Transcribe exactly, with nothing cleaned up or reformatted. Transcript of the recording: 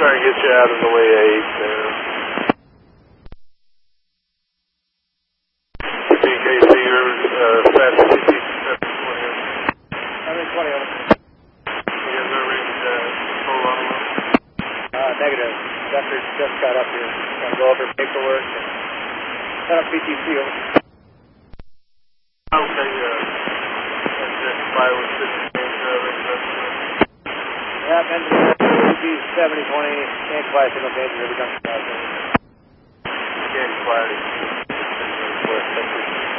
try to get you out of the way eight there. B K C, you're uh, fast C T seven twenty. seven twenty over. You guys are ready to control on them? Uh, negative. Vector just got up here. Gonna go over paperwork and set up B T C over. Okay, yeah. That's it. Five with sixteen, uh, yeah, engine B T seventy twenty, can't fly single danger, every time. Can't fly.